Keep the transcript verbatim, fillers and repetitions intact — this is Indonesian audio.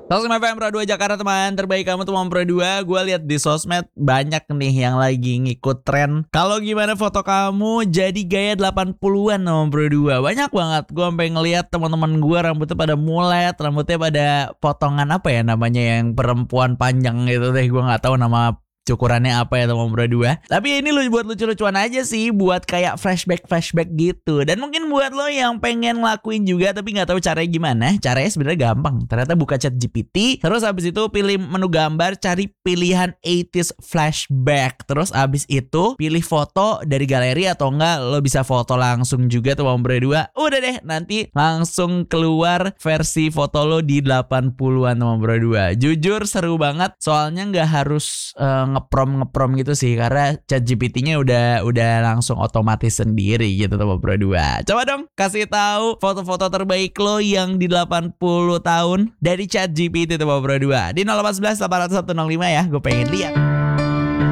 Sosmed F M Pro dua Jakarta, teman terbaik kamu teman Pro dua. Gue lihat di sosmed banyak nih yang lagi ngikut tren. Kalau gimana foto kamu jadi gaya delapan puluhan teman Pro dua. Banyak banget. Gue sampai ngeliat teman-teman gue rambutnya pada mulet, rambutnya pada potongan apa ya namanya yang perempuan panjang gitu deh. Gue nggak tahu nama cukurannya apa ya teman Pro dua. Tapi ini lu buat lucu-lucuan aja sih, buat kayak flashback-flashback gitu. Dan mungkin buat lo yang pengen ngelakuin juga tapi nggak tahu caranya gimana. Caranya sebenarnya gampang. Ternyata buka Chat G P T, terus habis itu pilih menu gambar, cari pilihan eighties flashback. Terus habis itu pilih foto dari galeri atau enggak lo bisa foto langsung juga teman Pro dua. Udah deh, nanti langsung keluar versi foto lo di delapan puluhan teman Pro dua. Jujur seru banget. Soalnya nggak harus uh, ngeprom ngeprom gitu sih, karena Chat G P T-nya udah udah langsung otomatis sendiri gitu teman Pro dua. Coba dong kasih tahu foto-foto terbaik lo yang di delapan puluh tahun dari Chat G P T teman Pro dua di nol satu satu delapan nol satu nol lima ya. Gue pengen lihat.